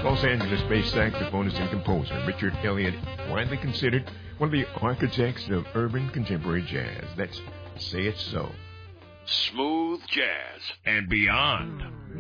Los Angeles-based saxophonist and composer Richard Elliott, widely considered one of the architects of urban contemporary jazz. Let's say it so. Smooth jazz and beyond.